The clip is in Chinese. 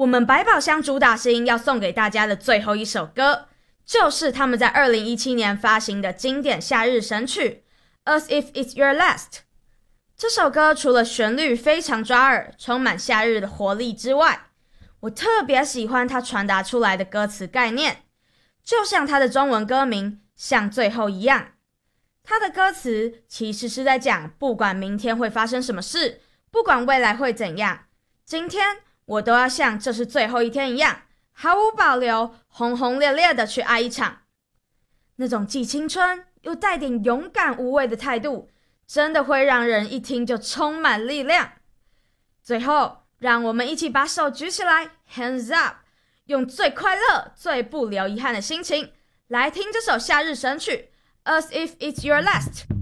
我们百宝箱主打星要送给大家的最后一首歌，就是他们在2017年发行的经典夏日神曲 As If It's Your Last。 这首歌除了旋律非常抓耳，充满夏日的活力之外，我特别喜欢它传达出来的歌词概念，就像它的中文歌名像最后一样。它的歌词其实是在讲，不管明天会发生什么事，不管未来会怎样，今天我都要像这是最后一天一样，毫无保留，轰轰烈烈的去爱一场。那种既青春又带点勇敢无畏的态度，真的会让人一听就充满力量。最后，让我们一起把手举起来 Hands up， 用最快乐最不留遗憾的心情来听这首夏日神曲 As If It's Your Last。